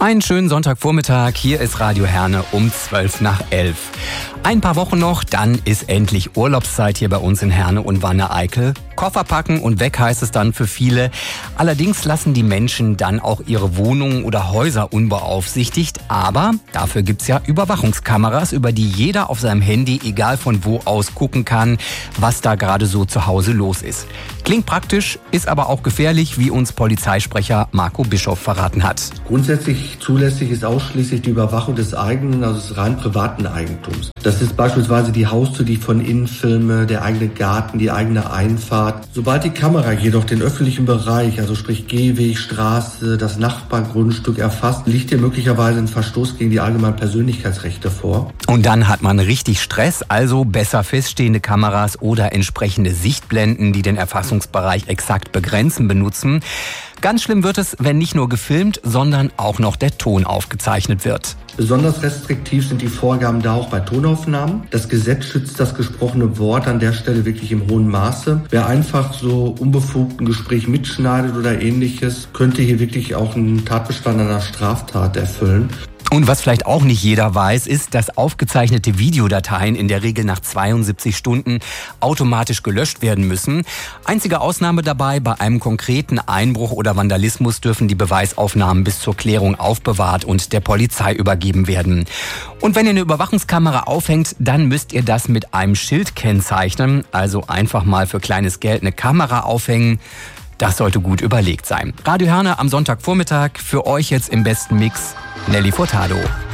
Einen schönen Sonntagvormittag, hier ist Radio Herne um 11:12. Ein paar Wochen noch, dann ist endlich Urlaubszeit hier bei uns in Herne und Wanne-Eickel. Koffer packen und weg heißt es dann für viele. Allerdings lassen die Menschen dann auch ihre Wohnungen oder Häuser unbeaufsichtigt. Aber dafür gibt's ja Überwachungskameras, über die jeder auf seinem Handy, egal von wo aus, gucken kann, was da gerade so zu Hause los ist. Klingt praktisch, ist aber auch gefährlich, wie uns Polizeisprecher Marco Bischof verraten hat. Grundsätzlich zulässig ist ausschließlich die Überwachung des eigenen, also des rein privaten Eigentums. Das ist beispielsweise die Haustür, die ich von innen filme, der eigene Garten, die eigene Einfahrt. Sobald die Kamera jedoch den öffentlichen Bereich, also sprich Gehweg, Straße, das Nachbargrundstück erfasst, liegt hier möglicherweise ein Verstoß gegen die allgemeinen Persönlichkeitsrechte vor. Und dann hat man richtig Stress, also besser feststehende Kameras oder entsprechende Sichtblenden, die den Erfassungsbereich exakt begrenzen, benutzen. Ganz schlimm wird es, wenn nicht nur gefilmt, sondern auch noch der Ton aufgezeichnet wird. Besonders restriktiv sind die Vorgaben da auch bei Tonaufnahmen. Das Gesetz schützt das gesprochene Wort an der Stelle wirklich im hohen Maße. Wer einfach so unbefugt ein Gespräch mitschneidet oder ähnliches, könnte hier wirklich auch einen Tatbestand einer Straftat erfüllen. Und was vielleicht auch nicht jeder weiß, ist, dass aufgezeichnete Videodateien in der Regel nach 72 Stunden automatisch gelöscht werden müssen. Einzige Ausnahme dabei, bei einem konkreten Einbruch oder Vandalismus dürfen die Beweisaufnahmen bis zur Klärung aufbewahrt und der Polizei übergeben werden. Und wenn ihr eine Überwachungskamera aufhängt, dann müsst ihr das mit einem Schild kennzeichnen. Also einfach mal für kleines Geld eine Kamera aufhängen. Das sollte gut überlegt sein. Radio Herne am Sonntagvormittag, für euch jetzt im besten Mix Nelly Furtado.